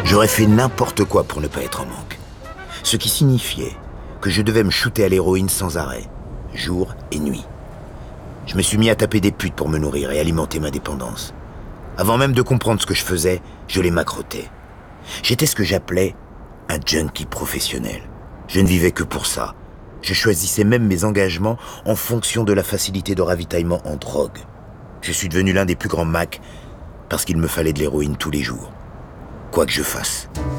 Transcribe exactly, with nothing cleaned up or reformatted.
J'aurais fait n'importe quoi pour ne pas être en manque. Ce qui signifiait que je devais me shooter à l'héroïne sans arrêt, jour et nuit. Je me suis mis à taper des putes pour me nourrir et alimenter ma dépendance. Avant même de comprendre ce que je faisais, je les macrotais. J'étais ce que j'appelais un junkie professionnel. Je ne vivais que pour ça. Je choisissais même mes engagements en fonction de la facilité de ravitaillement en drogue. Je suis devenu l'un des plus grands macs parce qu'il me fallait de l'héroïne tous les jours. Quoi que je fasse.